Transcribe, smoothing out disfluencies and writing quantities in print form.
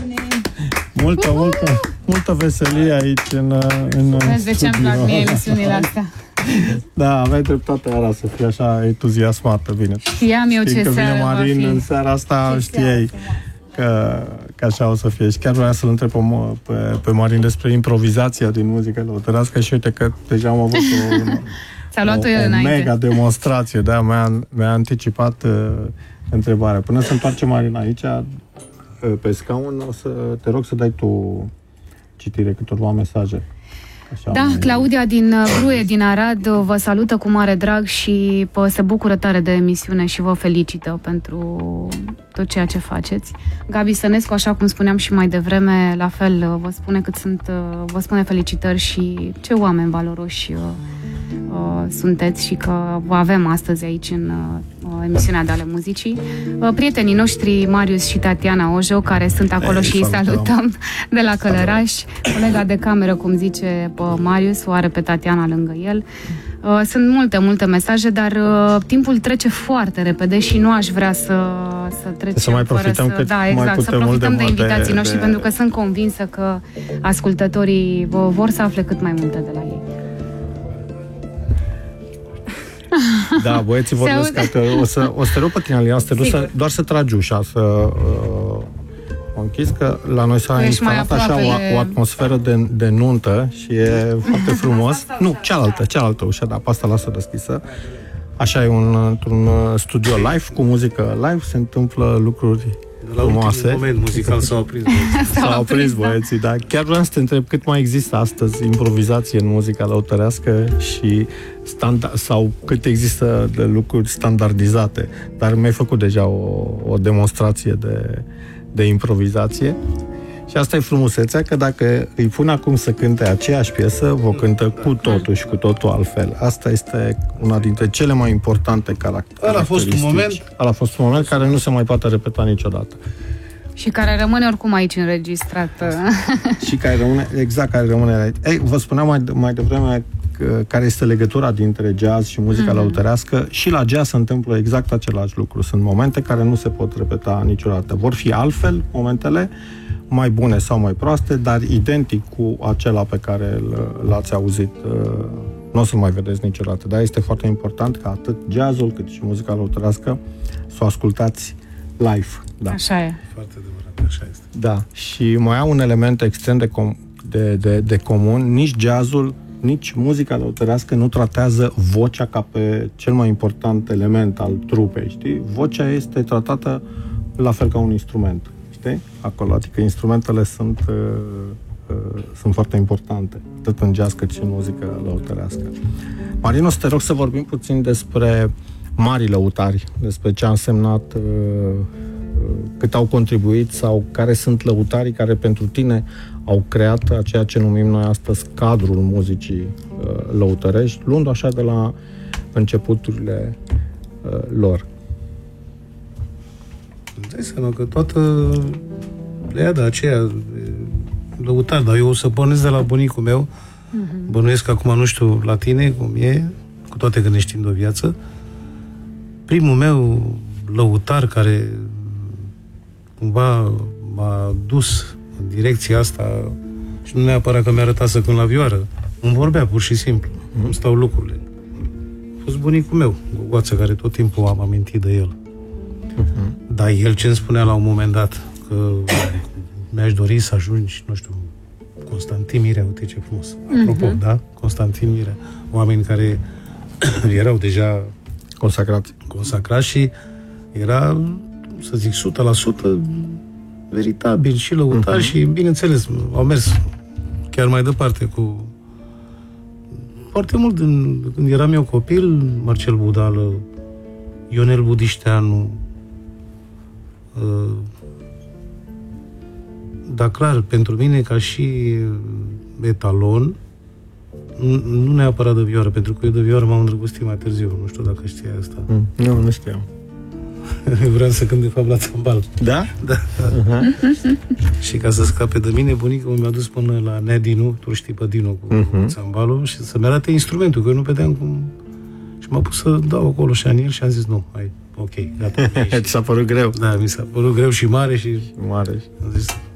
multă veselie aici în Vezi de ce-mi plac mie emisiunile astea. Da, aveai dreptate, Ara, să fii așa entuziasmată, bine. Știam eu ce seară va fi. În seara asta știai că așa o să fie. Și chiar vreau să-l întreb pe Marin despre improvizația din muzică lăutărească și uite că deja am avut o mega demonstrație, da, mi-a anticipat întrebarea. Până să întoarce Marin aici, pe scaun, o să te rog să dai tu citire câteva mesaje. Așa, da, Claudia din Bruie, din Arad, vă salută cu mare drag și se bucură tare de emisiune și vă felicită pentru tot ceea ce faceți. Gabi Sănescu, așa cum spuneam și mai devreme, la fel vă spune felicitări și ce oameni valoroși sunteți și că vă avem astăzi aici în emisiunea de ale muzicii. Prietenii noștri, Marius și Tatiana Ojo, care sunt acolo și îi salutăm de la Călăraș. Colega de cameră, cum zice Marius, o are pe Tatiana lângă el. Sunt multe mesaje, dar timpul trece foarte repede și nu aș vrea să trecem să mai profităm fără să profităm de invitații noștri, pentru că sunt convinsă că ascultătorii vor să afle cât mai multe de la ei. Da, băieții vorbesc că o să te rog pe tine, Alian, doar să tragi ușa, să o închizi, că la noi s-a instalat așa o atmosferă de nuntă și e foarte frumos. Nu, cealaltă ușa, dar pe asta lasă deschisă. Așa e într-un studio live, cu muzică live, se întâmplă lucruri frumoase. La moment muzical s-au aprins băieții, da. Chiar vreau să te întreb cât mai există astăzi improvizație în muzica lăutărească și sau cât există de lucruri standardizate. Dar mi-ai făcut deja o demonstrație de improvizație. Și asta e frumusețea, că dacă îi pun acum să cânte aceeași piesă, vă cântă cu totul și cu totul altfel. Asta este una dintre cele mai importante caracteristici. Ăla a fost un moment care nu se mai poate repeta niciodată. Și care rămâne oricum aici înregistrat. Și care rămâne aici. Ei, vă spuneam mai devreme care este legătura dintre jazz și muzica lăutărească. Și la jazz se întâmplă exact același lucru. Sunt momente care nu se pot repeta niciodată. Vor fi altfel momentele, mai bune sau mai proaste, dar identic cu acela pe care l-ați auzit. Nu o să mai vedeți niciodată. Dar este foarte important ca atât jazzul cât și muzica lăutărească să o ascultați live. Da. Așa e. Foarte adevărat, așa este. Da. Și mai au un element extrem de comun. Nici jazzul, nici muzica lăutărească nu tratează vocea ca pe cel mai important element al trupei, știi? Vocea este tratată la fel ca un instrument, știi? Acolo, adică instrumentele sunt foarte importante, atât în jazz cât și în muzică lăutărească. Marin, o să te rog să vorbim puțin despre mari lăutari, despre ce a însemnat, cât au contribuit sau care sunt lăutarii care pentru tine au creat ceea ce numim noi astăzi cadrul muzicii lăutărești, luând așa de la începuturile lor. Îți dai seama că toată pleiada aceea lăutari, dar eu o să pornesc de la bunicul meu, bănuiesc că acum nu știu la tine cum e, cu toate că ne știm de o viață. Primul meu lăutar care cumva m-a dus în direcția asta și nu neapărat că mi-a arătat să cânt la vioară, îmi vorbea pur și simplu, îmi stau lucrurile. A fost bunicul meu, Gogoață, care tot timpul am amintit de el. Dar el ce îmi spunea la un moment dat, că mi-aș dori să ajungi, nu știu, Constantin Mirea, uite ce frumos. Apropo, da? Constantin Mirea. Oameni care erau deja consacrați și era, să zic, 100% veritabil și lăutar și, bineînțeles, au mers chiar mai departe cu foarte mult când eram eu copil, Marcel Budală, Ionel Budișteanu, dar clar, pentru mine, ca și etalon, nu neapărat de vioară, pentru că eu de vioară m-am îndrăgostit mai târziu, nu știu dacă știai asta. Nu știam. Vreau să cânt de fapt la țambal. Da? Da. Și ca să scape de mine, bunicul mi-a dus până la Nea Dinu, tu știi pe Dinu cu țambalul, și să-mi arate instrumentul, că eu nu vedeam cum... Și m-a pus să dau acolo și în el și am zis, nu, hai, ok, gata. Ți s-a părut greu? Da, mi s-a părut greu și mare și... Mare. Am zis,